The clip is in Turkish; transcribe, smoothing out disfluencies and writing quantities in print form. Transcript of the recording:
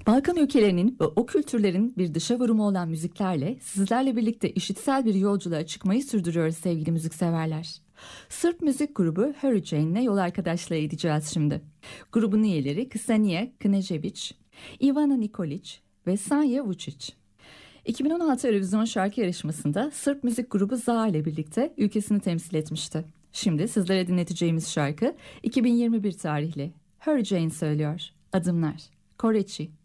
Balkan ülkelerinin ve o kültürlerin bir dışa vurumu olan müziklerle sizlerle birlikte işitsel bir yolculuğa çıkmayı sürdürüyoruz sevgili müzikseverler. Sırp müzik grubu Hurricane'le yol arkadaşlığı edeceğiz şimdi. Grubun üyeleri Ksenija Knežević, Ivana Nikolić ve Sanja Vučić. 2016 Eurovision şarkı yarışmasında Sırp müzik grubu Za ile birlikte ülkesini temsil etmişti. Şimdi sizlere dinleteceğimiz şarkı 2021 tarihli. Hurricane söylüyor. Adımlar. Koreçi.